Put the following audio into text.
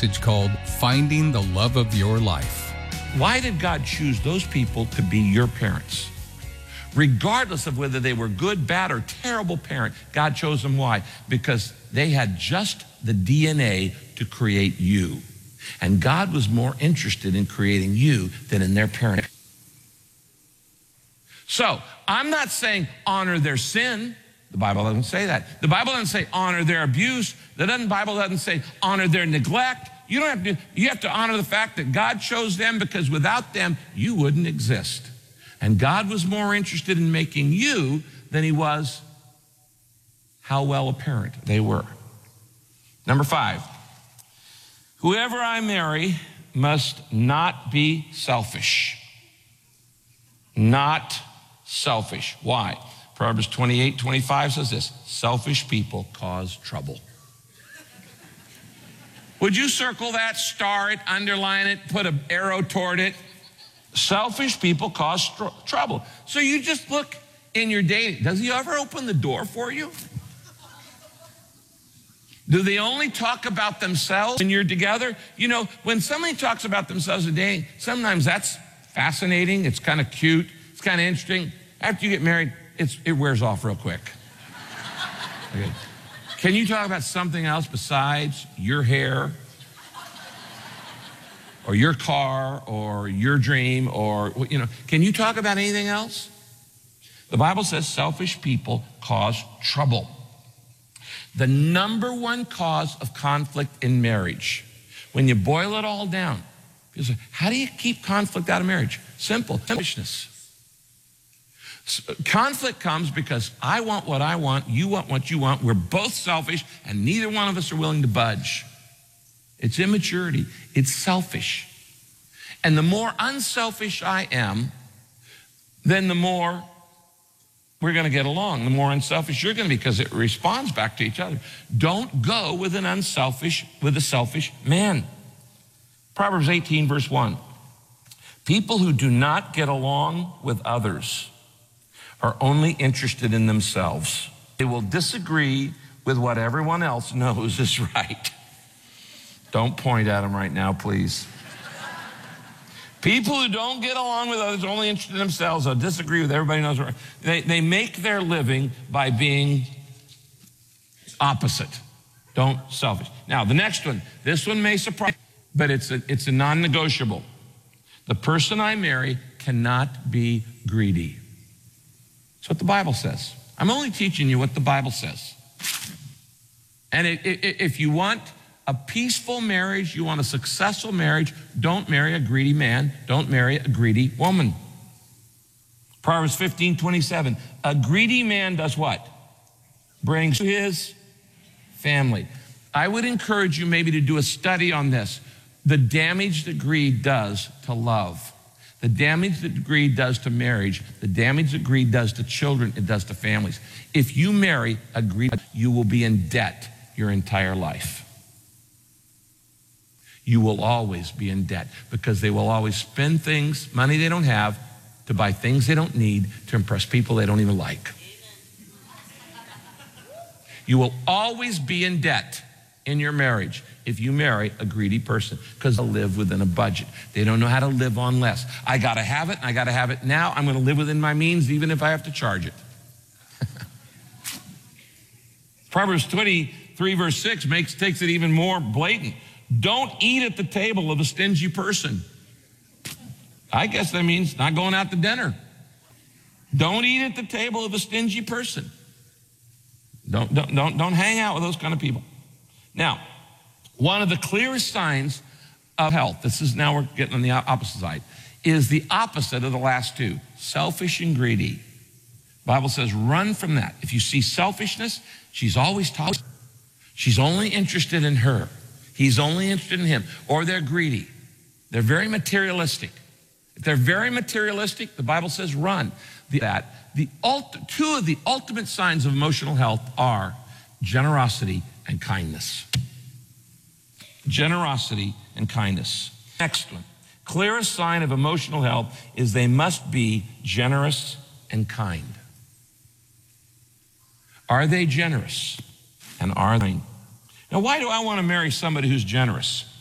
message called Finding the Love of Your Life. Why did God choose those people to be your parents? Regardless of whether they were good, bad, or terrible parent, God chose them. Why? Because they had just the DNA to create you. And God was more interested in creating you than in their parent. So, I'm not saying honor their sin. The Bible doesn't say that. The Bible doesn't say honor their abuse. The Bible doesn't say honor their neglect. You have to honor the fact that God chose them, because without them, you wouldn't exist. And God was more interested in making you than he was how well a parent they were. Number 5, whoever I marry must not be selfish. Not selfish. Why? Proverbs 28:25 says this: selfish people cause trouble. Would you circle that, star it, underline it, put an arrow toward it? Selfish people cause trouble. So you just look in your dating. Does he ever open the door for you? Do they only talk about themselves when you're together? You know, when somebody talks about themselves in dating, sometimes that's fascinating. It's kind of cute. It's kind of interesting. After you get married, it wears off real quick. Okay. Can you talk about something else besides your hair or your car or your dream, or, you know, can you talk about anything else? The Bible says selfish people cause trouble. The number one cause of conflict in marriage, when you boil it all down, people say, how do you keep conflict out of marriage? Simple, selfishness. Conflict comes because I want what I want, you want what you want, we're both selfish, and neither one of us are willing to budge. It's immaturity, it's selfish. And the more unselfish I am, then the more we're going to get along. The more unselfish you're going to be, because it responds back to each other. Don't go with a selfish man. Proverbs 18, verse 1. People who do not get along with others are only interested in themselves. They will disagree with what everyone else knows is right. Don't point at them right now, please. People who don't get along with others are only interested in themselves. They'll disagree with everybody knows right. They make their living by being opposite. Don't selfish. Now, the next one, this one may surprise, but it's a non-negotiable. The person I marry cannot be greedy. That's what the Bible says. I'm only teaching you what the Bible says. And if you want a peaceful marriage, you want a successful marriage, don't marry a greedy man, don't marry a greedy woman. Proverbs 15:27, a greedy man does what? Brings to his family. I would encourage you maybe to do a study on this. The damage that greed does to love. The damage that greed does to marriage, the damage that greed does to children, it does to families. If you marry a greedy, you will be in debt your entire life. You will always be in debt, because they will always spend money they don't have, to buy things they don't need, to impress people they don't even like. You will always be in debt in your marriage if you marry a greedy person, because they'll live within a budget. They don't know how to live on less. I got to have it, and I got to have it now. I'm going to live within my means, even if I have to charge it. Proverbs 23, verse 6 takes it even more blatant. Don't eat at the table of a stingy person. I guess that means not going out to dinner. Don't eat at the table of a stingy person. Don't hang out with those kind of people. Now, one of the clearest signs of health, now we're getting on the opposite side, is the opposite of the last two, selfish and greedy. The Bible says run from that. If you see selfishness, she's always talking. She's only interested in her. He's only interested in him. Or they're greedy. They're very materialistic. If they're very materialistic, the Bible says run. Two of the ultimate signs of emotional health are generosity and kindness. Generosity and kindness. Next one. Clearest sign of emotional health is they must be generous and kind. Are they generous? And are they? Now, why do I want to marry somebody who's generous?